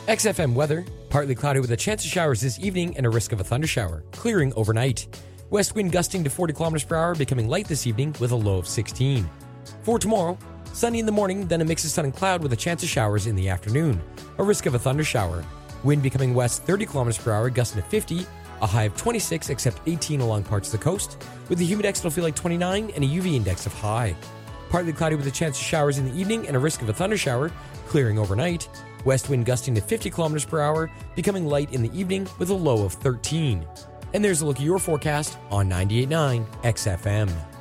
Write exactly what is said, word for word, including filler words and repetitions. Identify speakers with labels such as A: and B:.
A: X F M weather, partly cloudy with a chance of showers this evening and a risk of a thundershower, clearing overnight. West wind gusting to forty kilometers per hour, becoming light this evening with a low of sixteen. For tomorrow, sunny in the morning, then a mix of sun and cloud with a chance of showers in the afternoon, a risk of a thundershower. Wind becoming west thirty kilometers per hour, gusting to fifty, a high of twenty-six except eighteen along parts of the coast. With the humidex, it'll feel like twenty-nine and a U V index of high. Partly cloudy with a chance of showers in the evening and a risk of a thundershower, clearing overnight. West wind gusting to fifty kilometers per hour, becoming light in the evening with a low of thirteen. And there's a look at your forecast on ninety-eight point nine X F M.